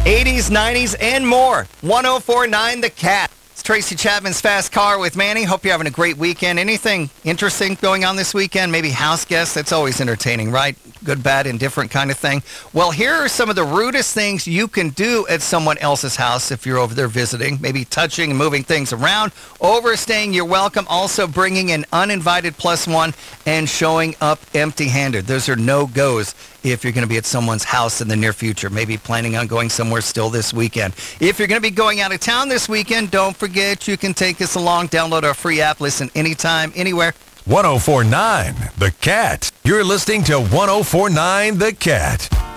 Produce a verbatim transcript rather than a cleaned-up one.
eighties, nineties, and more. one oh four point nine The Cat. It's Tracy Chapman's Fast Car with Manny. Hope you're having a great weekend. Anything interesting going on this weekend? Maybe house guests? That's always entertaining, right? Good, bad, indifferent kind of thing. Well, here are some of the rudest things you can do at someone else's house if you're over there visiting. Maybe touching and moving things around, overstaying your welcome, also bringing an uninvited plus one, and showing up empty-handed. Those are no-goes if you're going to be at someone's house in the near future, maybe planning on going somewhere still this weekend. If you're going to be going out of town this weekend, don't forget you can take us along, download our free app, listen anytime, anywhere. one oh four point nine The Cat. You're listening to one oh four point nine The Cat.